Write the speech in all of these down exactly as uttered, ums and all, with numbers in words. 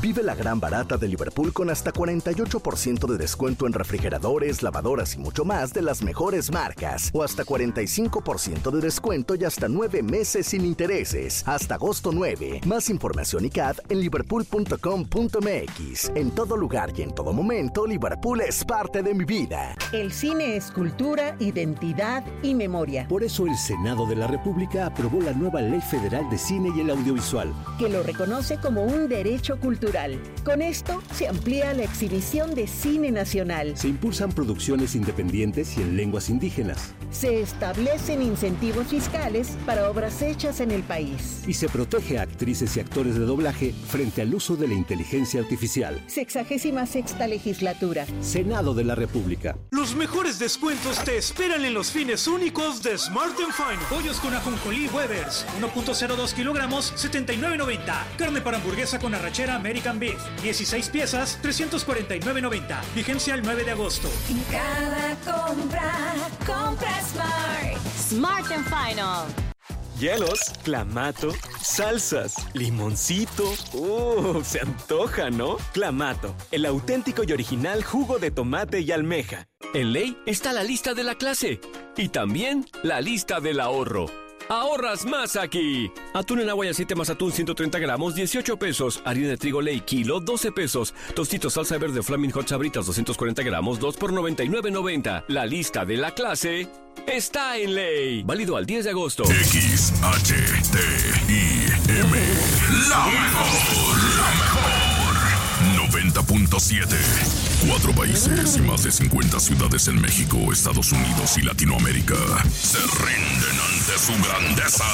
Vive la gran barata de Liverpool con hasta cuarenta y ocho por ciento de descuento en refrigeradores, lavadoras y mucho más de las mejores marcas. O hasta cuarenta y cinco por ciento de descuento y hasta nueve meses sin intereses. Hasta agosto nueve. Más información y C A D en liverpool punto com punto m x. En todo lugar y en todo momento, Liverpool es parte de mi vida. El cine es cultura, identidad y memoria. Por eso el Senado de la República aprobó la nueva Ley Federal de Cine y el Audiovisual, que lo reconoce como un derecho cultural. Con esto se amplía la exhibición de cine nacional. Se impulsan producciones independientes y en lenguas indígenas. Se establecen incentivos fiscales para obras hechas en el país. Y se protege a actrices y actores de doblaje frente al uso de la inteligencia artificial. Sexagésima sexta legislatura. Senado de la República. Los mejores descuentos te esperan en los fines únicos de Smart and Final. Pollos con ajonjolí Webers, uno punto cero dos kilogramos, setenta y nueve noventa. Carne para hamburguesa con arrachera American Beef, dieciséis piezas, trescientos cuarenta y nueve noventa. Vigencia el nueve de agosto. En cada compra, compra Smart. Smart and Final. Hielos, clamato, salsas, limoncito. ¡Uh! Se antoja, ¿no? Clamato, el auténtico y original jugo de tomate y almeja. En Ley está la lista de la clase y también la lista del ahorro. ¡Ahorras más aquí! Atún en agua y aceite más atún ciento treinta gramos, dieciocho pesos. Harina de trigo Ley kilo, doce pesos. Tostitos salsa verde Flaming Hot Sabritas doscientos cuarenta gramos, dos por noventa y nueve noventa. La lista de la clase está en Ley. Válido al diez de agosto. X H T I M. La mejor. La mejor. noventa punto siete. Cuatro países y más de cincuenta ciudades en México, Estados Unidos y Latinoamérica se rinden ante su grandeza.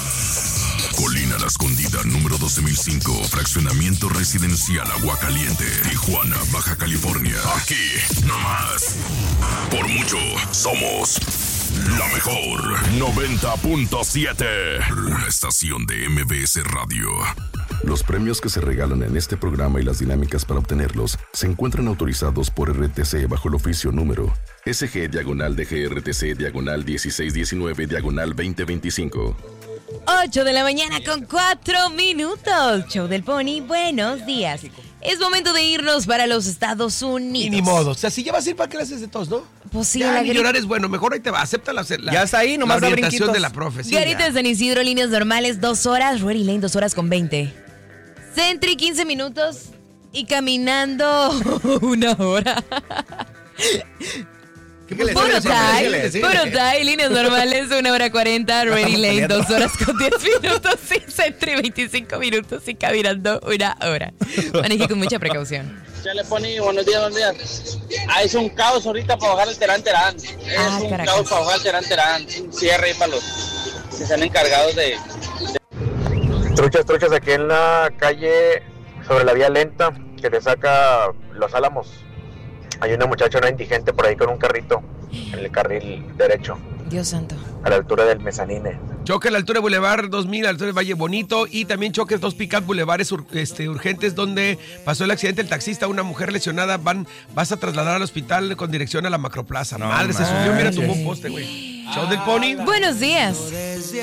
Colina La Escondida, número doce mil cinco, fraccionamiento residencial Aguacaliente, Tijuana, Baja California. Aquí, nomás. Por mucho, somos la mejor. noventa punto siete. Una estación de M B S Radio. Los premios que se regalan en este programa y las dinámicas para obtenerlos se encuentran autorizados por R T C bajo el oficio número S G diagonal D G R T C diagonal dieciséis diecinueve diagonal veinte veinticinco. ocho de la mañana con cuatro minutos. Show del Pony, buenos días. Es momento de irnos para los Estados Unidos. Y ni modo. O sea, si ya vas a ir para clases de tos, ¿no? Pues sí, ya, la ni gri- llorar es bueno. Mejor ahí te va. Acepta la, la, ya está ahí, nomás la da orientación brinquitos de la profe. Sí, Garita ya. de San Isidro, líneas normales, dos horas. Ready Lane, dos horas con veinte. Sentry, quince minutos. Y caminando una hora. Puro tie, puro tie, líneas normales, una hora cuarenta, Ready Lane, dos horas con diez minutos, y Sentry, veinticinco minutos y caminando una hora. Maneje con mucha precaución. Ya le pone buenos días, buenos días. Ah, es un caos ahorita para bajar el Terán Terán. Es Ah, un Caracas. caos para bajar el Terán Terán. Un cierre ahí para los que están encargados de... de... Truchas, truchas, aquí en la calle sobre la vía lenta que te saca Los Álamos. Hay una muchacha, una indigente por ahí con un carrito en el carril derecho. Dios santo. A la altura del mezanine. Choque a la altura de Boulevard dos mil, a la altura de Valle Bonito. Y también choques dos pick-up bulevares ur- este, urgentes donde pasó el accidente. El taxista, una mujer lesionada. Van, vas a trasladar al hospital con dirección a la Macroplaza. No, Madre, se madre. subió, mira, tumbó un poste, güey. Show del Pony. Buenos días.